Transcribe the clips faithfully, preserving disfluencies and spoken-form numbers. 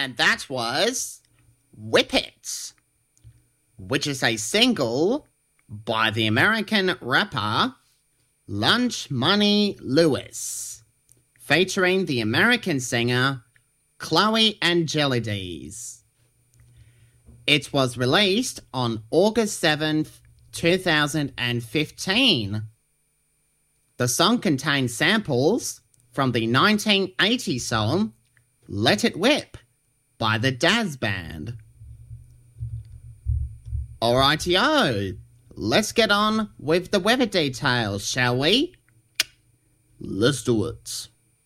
And that was Whip It, which is a single by the American rapper Lunch Money Lewis, featuring the American singer Chloe Angelides. It was released on August seventh, two thousand fifteen. The song contains samples from the nineteen eighty song Let It Whip by the Dazz Band. Alrighty-o, let's get on with the weather details, shall we? Let's do it.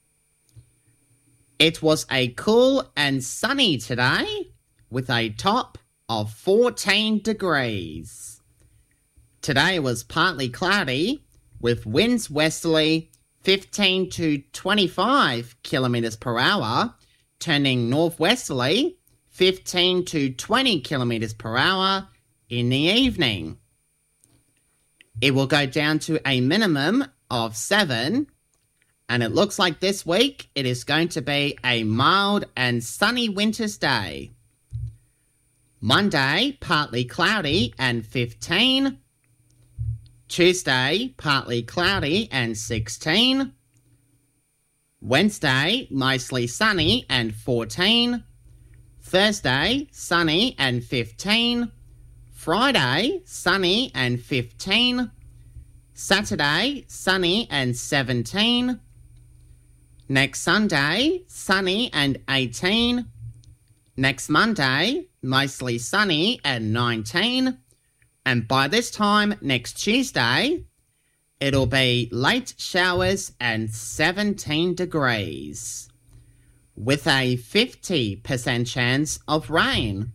It was a cool and sunny today with a top of fourteen degrees. Today was partly cloudy with winds westerly fifteen to twenty-five kilometres per hour, turning northwesterly fifteen to twenty kilometres per hour in the evening. It will go down to a minimum of seven, and it looks like this week it is going to be a mild and sunny winter's day. Monday, partly cloudy and fifteen. Tuesday, partly cloudy and sixteen. Wednesday, mostly sunny and fourteen. Thursday, sunny and fifteen. Friday, sunny and fifteen. Saturday, sunny and seventeen. Next Sunday, sunny and eighteen. Next Monday, mostly sunny and nineteen. And by this time next Tuesday, it'll be late showers and seventeen degrees, with a fifty percent chance of rain.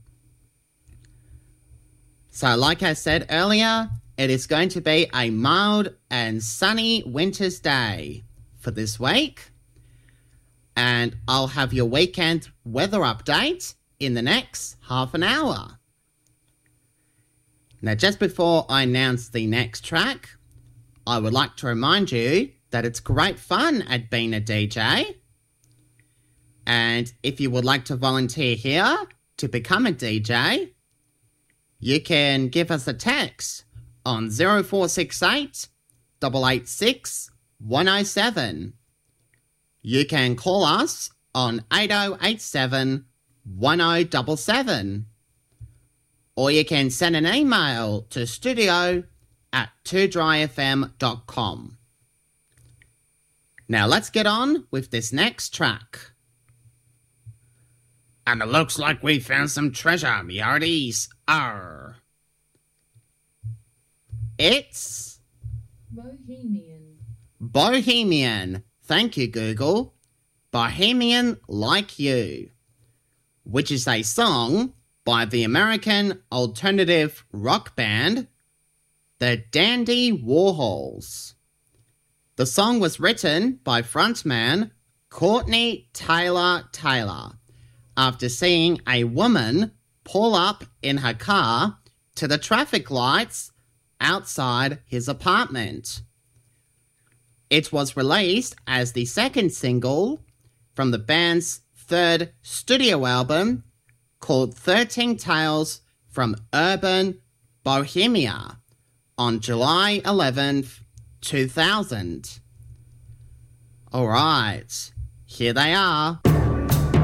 So like I said earlier, it is going to be a mild and sunny winter's day for this week. And I'll have your weekend weather update in the next half an hour. Now, just before I announce the next track, I would like to remind you that it's great fun at being a D J. And if you would like to volunteer here to become a D J, you can give us a text on zero four six eight, eight eight six, one oh seven. You can call us on eight oh eight seven, one oh seven seven. Or you can send an email to studio at two dry f m dot com. Now let's get on with this next track. And it looks like we found some treasure, me hearties. Arr. It's... Bohemian. Bohemian. Thank you, Google. Bohemian Like You, which is a song by the American alternative rock band, the Dandy Warhols. The song was written by frontman Courtney Taylor Taylor after seeing a woman pull up in her car to the traffic lights outside his apartment. It was released as the second single from the band's third studio album, called thirteen Tales from Urban Bohemia, on July eleventh, two thousand. Alright, here they are.